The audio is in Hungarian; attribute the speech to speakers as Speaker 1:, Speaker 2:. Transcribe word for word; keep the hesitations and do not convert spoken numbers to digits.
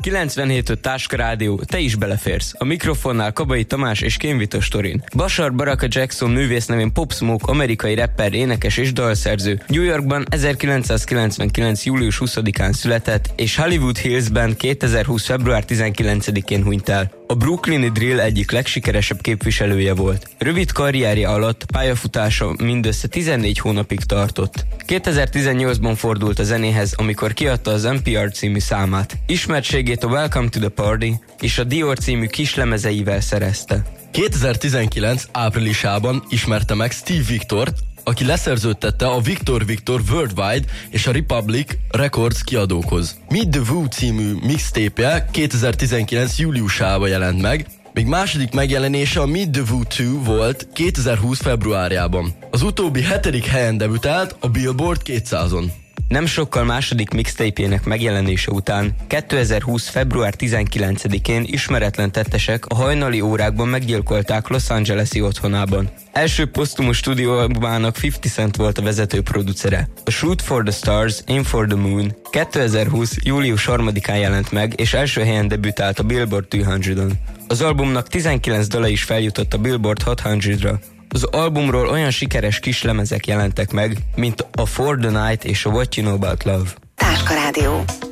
Speaker 1: kilencvenhét öt Táska Rádió, te is beleférsz. A mikrofonnál Kabai Tamás és Kén Vitos Torin. Bashar Baraka Jackson művész nevén Pop Smoke, amerikai rapper, énekes és dalszerző. New Yorkban ezerkilencszázkilencvenkilenc. július huszadikán született, és Hollywood Hillsben kétezer-húsz. február tizenkilencedikén hunyt el. A brooklyni drill egyik legsikeresebb képviselője volt. Rövid karrierje alatt pályafutása mindössze tizennégy hónapig tartott. kétezer-tizennyolcban fordult a zenéhez, amikor kiadta az en pé er című számát. Ismertségét a Welcome to the Party és a Dior című kislemezeivel szerezte.
Speaker 2: kétezer-tizenkilenc. áprilisában ismerte meg Steve Victort, aki leszerződtette a Victor Victor Worldwide és a Republic Records kiadókhoz. Meet the Woo című mixtape-je kétezer-tizenkilenc. júliusában jelent meg, még második megjelenése a Meet the Woo kettő volt kétezer-húsz. februárjában. Az utóbbi hetedik helyen debütált a Billboard kétszázon.
Speaker 1: Nem sokkal második mixtape-jének megjelenése után kétezer-húsz. február tizenkilencedikén ismeretlen tettesek a hajnali órákban meggyilkolták Los Angeles-i otthonában. Első posztumus stúdióalbumának ötven Cent volt a vezető producere. A Shoot for the Stars, Aim for the Moon kétezer-húsz. július harmadikán jelent meg, és első helyen debütált a Billboard kétszázon. Az albumnak tizenkilenc dala is feljutott a Billboard hatszázra. Az albumról olyan sikeres kislemezek jelentek meg, mint a For the Night és a What You Know About Love.
Speaker 3: Táska Rádió.